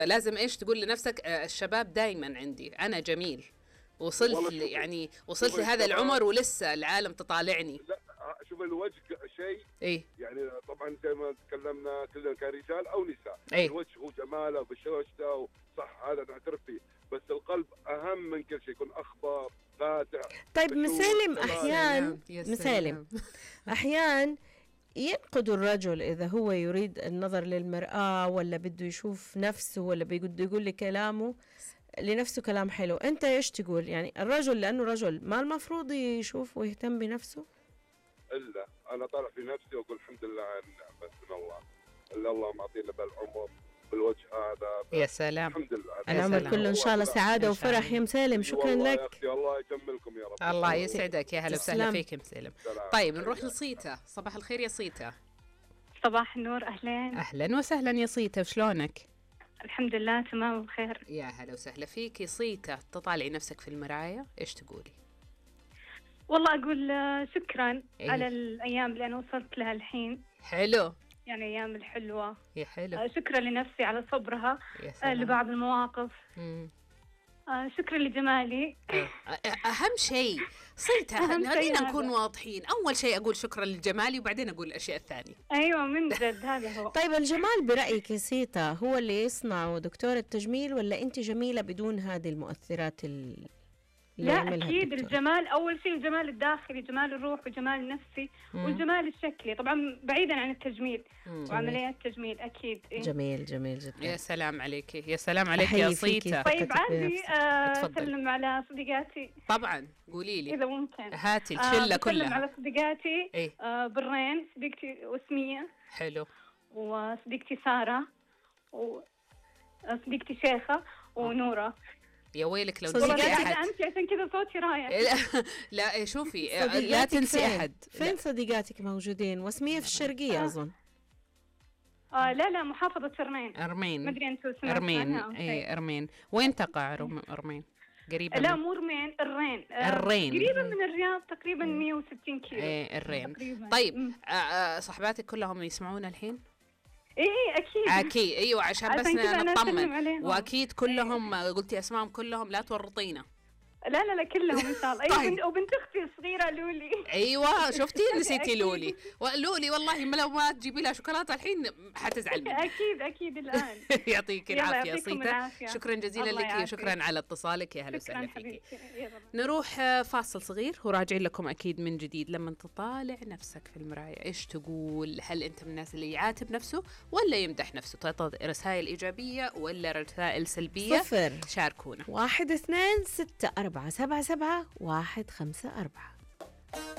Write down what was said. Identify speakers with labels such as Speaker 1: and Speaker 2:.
Speaker 1: لازم إيش تقول لنفسك؟ الشباب دايما عندي أنا جميل، وصلت يعني وصلت لهذا العمر ولسه العالم تطالعني.
Speaker 2: لا شوف الوجه شيء
Speaker 1: إيه
Speaker 2: يعني طبعا زي ما تكلمنا كلنا كرجال او نساء،
Speaker 1: إيه
Speaker 2: الوجه هو جماله بشوشته صح، هذا نعترف فيه، بس القلب اهم من كل شيء، يكون اخضر فاتح.
Speaker 3: طيب مسالم،
Speaker 1: سلام. يا
Speaker 3: مسالم احيان ينقد الرجل إذا هو يريد النظر للمرآة ولا بده يشوف نفسه ولا بده يقول لي كلامه لنفسه كلام حلو. أنت إيش تقول؟ يعني الرجل لأنه رجل ما المفروض يشوف ويهتم بنفسه؟
Speaker 2: الا انا طالع في نفسي واقول الحمد لله على النعمه بس من الله، اللي الله معطينا بالعمر بالوجه هذا.
Speaker 1: يا سلام.
Speaker 2: الحمد لله
Speaker 3: العمر كله إن شاء الله سعادة وفرح يا مسالم. شكرا لك.
Speaker 2: الله يكملكم يا رب.
Speaker 1: الله يسعدك، يا هلا وسهلا فيك مسالم. طيب نروح لصيتا. صباح الخير يا صيتا.
Speaker 4: صباح النور.
Speaker 1: أهلا وسهلا يا صيتا، شلونك؟
Speaker 4: الحمد لله تمام بخير.
Speaker 1: يا هلا وسهلا فيك يا صيتا. تطالعي نفسك في المراية إيش تقولي؟
Speaker 4: والله أقول شكرا على الأيام اللي أنا وصلت لها الحين.
Speaker 1: حلو،
Speaker 4: يعني أيام الحلوة.
Speaker 1: يا حلو.
Speaker 4: شكرا لنفسي على صبرها لبعض المواقف. شكرا لجمالي.
Speaker 1: أهم شيء صيتا، خلينا نكون واضحين. أول شيء أقول شكرا لجمالي وبعدين أقول الأشياء الثانية.
Speaker 4: أيوة من جد هذا هو.
Speaker 3: طيب الجمال برأيك يا صيتا هو اللي يصنعه دكتور التجميل ولا أنت جميلة بدون هذه المؤثرات اللي
Speaker 4: لا أكيد الجمال أول شيء، الجمال الداخلي، جمال الروح وجمال النفسي والجمال الشكلي طبعا بعيدا عن التجميل وعمليات التجميل أكيد.
Speaker 3: جميل جميل جدا.
Speaker 1: يا سلام عليك، يا سلام عليك يا صيتا.
Speaker 4: طيب عندي أسلم على صديقاتي.
Speaker 1: طبعا قولي لي
Speaker 4: إذا ممكن.
Speaker 1: هاتي الشلة كلها.
Speaker 4: أسلم على صديقاتي. برين صديقتي وسمية.
Speaker 1: حلو.
Speaker 4: وصديقتي سارة وصديقتي شيخة ونورة.
Speaker 1: يا ويلك لو
Speaker 4: نسيتي أحد. أنت عشان كذا صوتي رايح.
Speaker 1: لا شوفي لا تنسي أحد.
Speaker 3: فين صديقاتك موجودين؟ وسمية في الشرقية أظن.
Speaker 4: لا محافظة أرمين. ما أدري أنتوا سمعتوا عنها؟
Speaker 1: إيه أرمين. وين تقع أرمين؟ قريبة
Speaker 4: لا مو رمين، الرين. قريبة من الرياض تقريبا 160 كيلو.
Speaker 1: إيه الرين. طيب صحباتك كلهم يسمعونا الحين؟
Speaker 4: ايه اكيد
Speaker 1: ايوه عشان بس نطمن. واكيد كلهم قلتي اسمائهم كلهم، لا تورطينا.
Speaker 4: لا كلهم ان شاء الله. طيب. وبنت اختي الصغيره لولي.
Speaker 1: ايوه شفتي نسيتي لولي والله لو ما تجيبي لها شوكولاته الحين حتزعل منك.
Speaker 4: اكيد الان.
Speaker 1: يعطيك العافيه صيتا، شكرا جزيلا لك، شكرا على اتصالك، يا هلا وسهلا فيك. نروح فاصل صغير وراجعين لكم اكيد من جديد. لما تطالع نفسك في المرايه ايش تقول؟ هل انت من الناس اللي يعاتب نفسه ولا يمدح نفسه؟ تعطي رسائل ايجابيه ولا رسائل سلبيه؟
Speaker 3: 0
Speaker 1: شاركونا
Speaker 3: 1 2 6 4 7 7 1 5 4.